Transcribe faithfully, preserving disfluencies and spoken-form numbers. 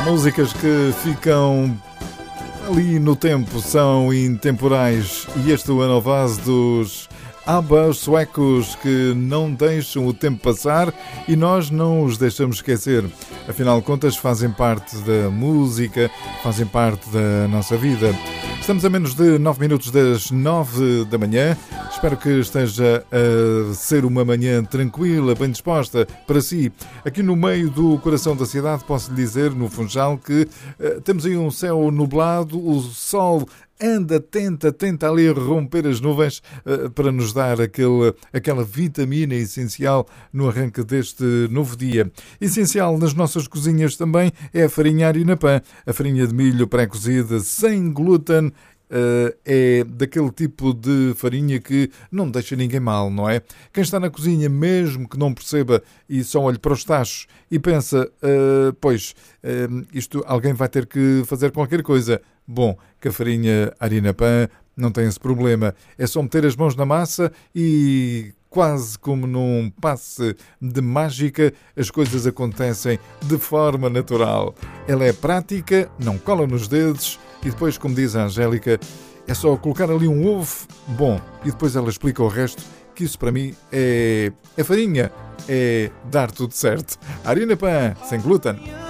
Músicas que ficam ali no tempo, são intemporais. E este é o Anovaz dos ABBA, os suecos que não deixam o tempo passar e nós não os deixamos esquecer. Afinal de contas, fazem parte da música, fazem parte da nossa vida. Estamos a menos de nove minutos das nove da manhã. Espero que esteja a ser uma manhã tranquila, bem disposta para si. Aqui no meio do coração da cidade, posso lhe dizer, no Funchal, que uh, temos aí um céu nublado, o sol anda, tenta, tenta ali romper as nuvens uh, para nos dar aquele, aquela vitamina essencial no arranque deste novo dia. Essencial nas nossas cozinhas também é a farinha Arinapã, a farinha de milho pré-cozida sem glúten. Uh, é daquele tipo de farinha que não deixa ninguém mal, não é? Quem está na cozinha, mesmo que não perceba e só olhe para os tachos e pensa, uh, pois, uh, isto alguém vai ter que fazer qualquer coisa. Bom, que a farinha Arinapã não tem esse problema. É só meter as mãos na massa e quase como num passe de mágica, as coisas acontecem de forma natural. Ela é prática, não cola nos dedos e depois, como diz a Angélica, é só colocar ali um ovo, bom, e depois ela explica o resto, que isso para mim é, é farinha, é dar tudo certo. Arinapã, sem glúten.